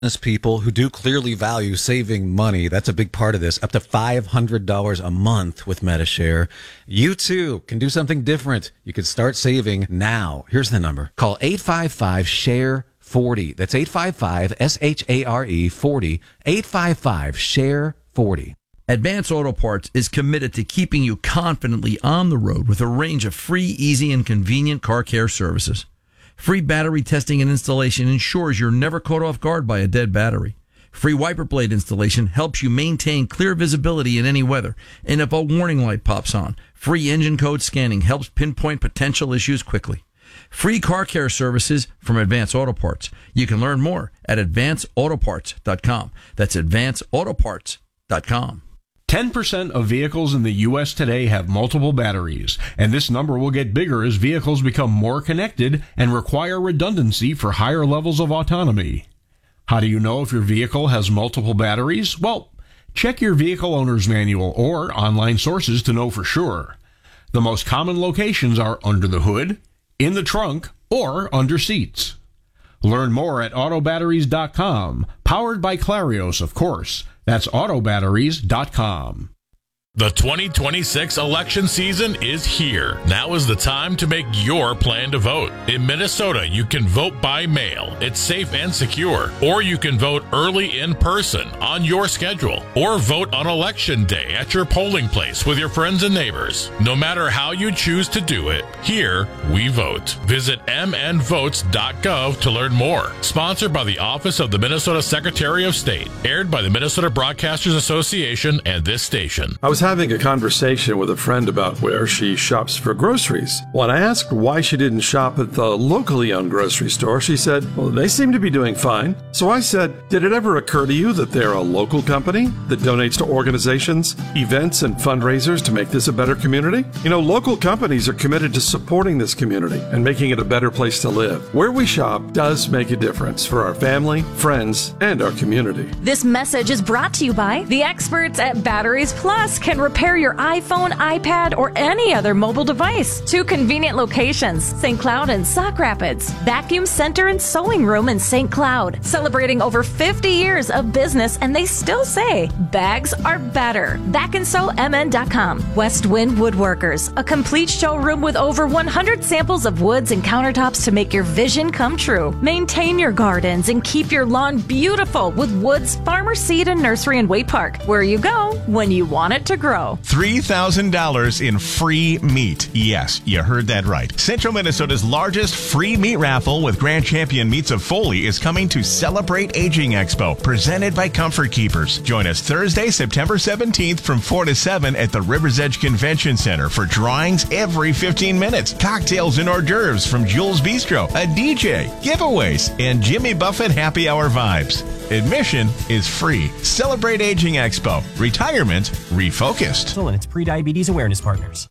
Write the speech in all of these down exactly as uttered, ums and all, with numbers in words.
business people who do clearly value saving money. That's a big part of this. Up to five hundred dollars a month with Medi-Share. You too can do something different. You can start saving now. Here's the number. Call eight five five, S H A R E forty. That's eight five five, S H A R E forty. eight five five, S H A R E forty. Advance Auto Parts is committed to keeping you confidently on the road with a range of free, easy, and convenient car care services. Free battery testing and installation ensures you're never caught off guard by a dead battery. Free wiper blade installation helps you maintain clear visibility in any weather. And if a warning light pops on, free engine code scanning helps pinpoint potential issues quickly. Free car care services from Advance Auto Parts. You can learn more at advance auto parts dot com. That's advance auto parts dot com. ten percent of vehicles in the U S today have multiple batteries, and this number will get bigger as vehicles become more connected and require redundancy for higher levels of autonomy. How do you know if your vehicle has multiple batteries? Well, check your vehicle owner's manual or online sources to know for sure. The most common locations are under the hood, in the trunk, or under seats. Learn more at auto batteries dot com, powered by Clarios, of course. That's auto batteries dot com. The twenty twenty-six election season is here. Now is the time to make your plan to vote. In Minnesota, you can vote by mail. It's safe and secure. Or you can vote early in person on your schedule. Or vote on election day at your polling place with your friends and neighbors. No matter how you choose to do it, here we vote. Visit m n votes dot gov to learn more. Sponsored by the Office of the Minnesota Secretary of State. Aired by the Minnesota Broadcasters Association and this station. I was having a conversation with a friend about where she shops for groceries. When I asked why she didn't shop at the locally owned grocery store, she said, well, they seem to be doing fine. So I said, did it ever occur to you that they're a local company that donates to organizations, events, and fundraisers to make this a better community? You know, local companies are committed to supporting this community and making it a better place to live. Where we shop does make a difference for our family, friends, and our community. This message is brought to you by the experts at Batteries Plus. Can repair your iPhone, iPad, or any other mobile device. Two convenient locations, Saint Cloud and Sauk Rapids. Vacuum Center and Sewing Room in Saint Cloud. Celebrating over fifty years of business, and they still say bags are better. back and sew m n dot com. West Wind Woodworkers, a complete showroom with over one hundred samples of woods and countertops to make your vision come true. Maintain your gardens and keep your lawn beautiful with Woods Farmer Seed and Nursery in Waite Park, where you go when you want it to grow. three thousand dollars in free meat. Yes, you heard that right. Central Minnesota's largest free meat raffle with Grand Champion Meats of Foley is coming to Celebrate Aging Expo, presented by Comfort Keepers. Join us Thursday, September seventeenth from four to seven at the River's Edge Convention Center for drawings every fifteen minutes, cocktails and hors d'oeuvres from Jules Bistro, a D J, giveaways, and Jimmy Buffett happy hour vibes. Admission is free. Celebrate Aging Expo. Retirement refocused. And its pre-diabetes awareness partners.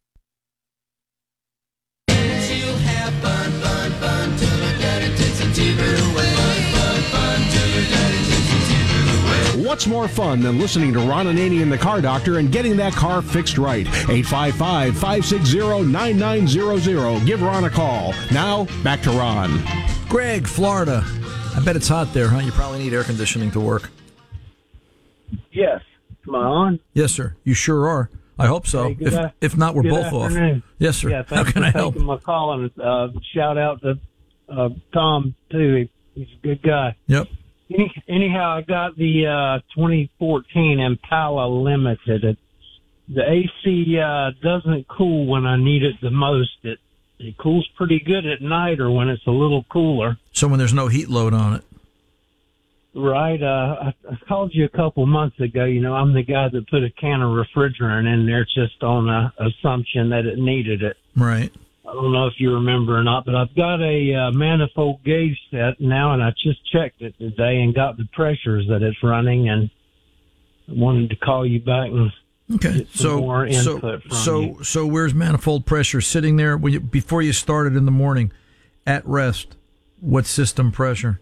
What's more fun than listening to Ron Ananian and the Car Doctor and getting that car fixed right? eight five five, five six zero, nine nine zero zero. Give Ron a call. Now, back to Ron. Greg, Florida. I bet it's hot there, huh? You probably need air conditioning to work. Yes. Am I on? Yes, sir. You sure are. I hope so. Hey, if, a- if not, we're both afternoon. off. Yes, sir. Yeah, How thanks can for I help? taking my call, and uh, shout out to uh, Tom, too. He, he's a good guy. Yep. Any, anyhow, I got the uh, twenty fourteen Impala Limited. It, the A C uh, doesn't cool when I need it the most. It, it cools pretty good at night or when it's a little cooler. So when there's no heat load on it. Right. Uh, I, I called you a couple months ago. You know, I'm the guy that put a can of refrigerant in there just on the assumption that it needed it. Right. I don't know if you remember or not, but I've got a uh, manifold gauge set now, and I just checked it today and got the pressures that it's running, and I wanted to call you back and okay. get some So more so input from so you. so where's manifold pressure sitting there when you, before you started in the morning at rest? What system pressure?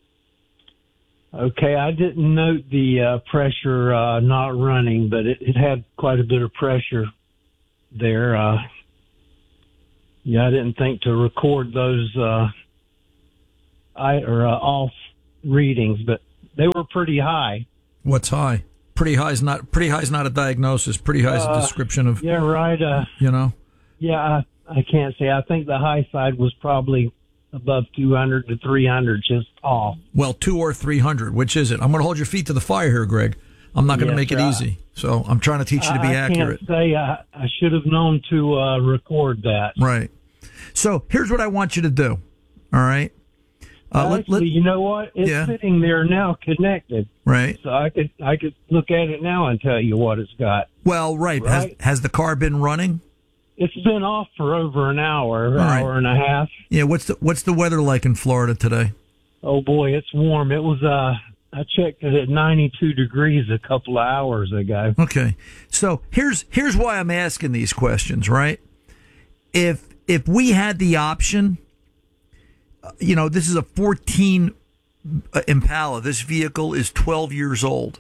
Okay, I didn't note the uh, pressure uh, not running, but it, it had quite a bit of pressure there. Uh, yeah, I didn't think to record those uh, I or uh, off readings, but they were pretty high. What's high? Pretty high is not pretty high is not a diagnosis. Pretty high is a Uh, description of Yeah, right. Uh, you know. yeah, I, I can't say. I think the high side was probably above two hundred to three hundred, just off. Well, two or three hundred. Which is it? I'm going to hold your feet to the fire here, Greg. I'm not going to Yes, make it uh, easy. So I'm trying to teach you to be I, I accurate. can't say. I, I should have known to uh, record that. Right. So here's what I want you to do. All right. Uh, let- Actually, let- you know what? It's Yeah. sitting there now, connected. Right. So I could I could look at it now and tell you what it's got. Well, right. Has Right. has the car been running? It's been off for over an hour, All right. hour and a half. Yeah. What's the What's the weather like in Florida today? Oh boy, it's warm. It was uh I checked it at ninety-two degrees a couple of hours ago. Okay. So here's here's why I'm asking these questions, right? If if we had the option, uh, you know, this is a fourteen uh, Impala. This vehicle is twelve years old.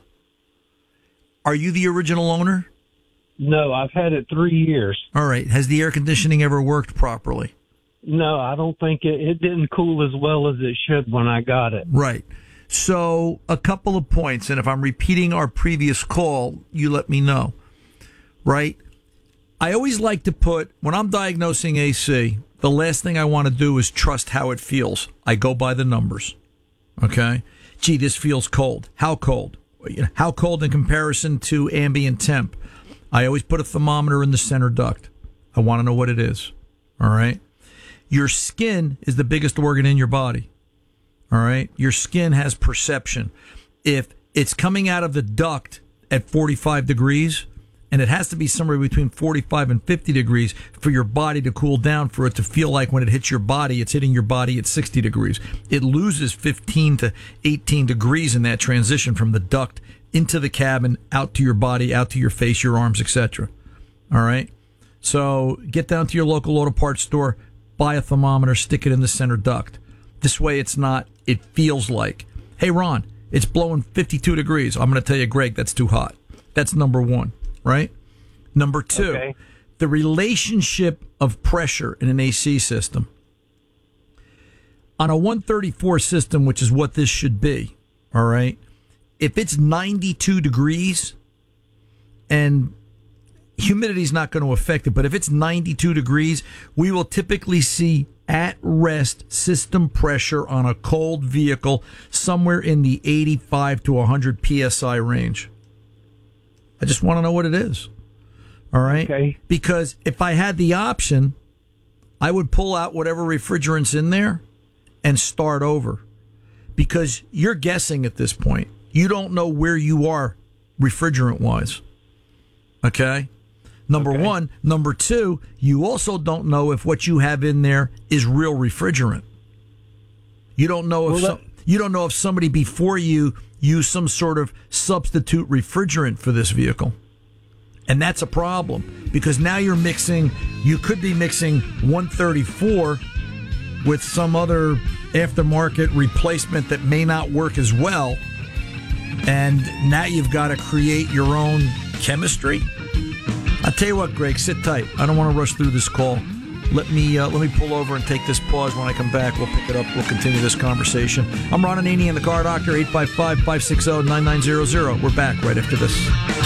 Are you the original owner? No, I've had it three years. All right. Has the air conditioning ever worked properly? No, I don't think it, it didn't cool as well as it should when I got it. Right. So a couple of points, and if I'm repeating our previous call, you let me know. Right? I always like to put, when I'm diagnosing A C, the last thing I want to do is trust how it feels. I go by the numbers. Okay? Gee, this feels cold. How cold? How cold in comparison to ambient temp? I always put a thermometer in the center duct. I want to know what it is. All right? Your skin is the biggest organ in your body. All right? Your skin has perception. If it's coming out of the duct at forty-five degrees, and it has to be somewhere between forty-five and fifty degrees for your body to cool down, for it to feel like when it hits your body, it's hitting your body at sixty degrees. It loses fifteen to eighteen degrees in that transition from the duct into the cabin, out to your body, out to your face, your arms, et cetera. All right? So get down to your local auto parts store, buy a thermometer, stick it in the center duct. This way it's not, it feels like, hey, Ron, it's blowing fifty-two degrees. I'm going to tell you, Greg, that's too hot. That's number one, right? Number two, Okay. the relationship of pressure in an A C system. On a one thirty-four system, which is what this should be, all right, if it's ninety-two degrees, and humidity's not going to affect it, but if it's ninety-two degrees, we will typically see at-rest system pressure on a cold vehicle somewhere in the eighty-five to one hundred P S I range. I just want to know what it is. All right? Okay. Because if I had the option, I would pull out whatever refrigerant's in there and start over. Because you're guessing at this point. You don't know where you are refrigerant-wise. Okay? Number Okay. one. Number two, you also don't know if what you have in there is real refrigerant. You don't know if Well, some, you don't know if somebody before you used some sort of substitute refrigerant for this vehicle. And that's a problem because now you're mixing, you could be mixing one thirty-four with some other aftermarket replacement that may not work as well. And now you've got to create your own chemistry. I'll tell you what, Greg, sit tight. I don't want to rush through this call. Let me uh, let me pull over and take this pause. When I come back, we'll pick it up. We'll continue this conversation. I'm Ron Ananian, the Car Doctor, eight five five, five six zero, nine nine zero zero. We're back right after this.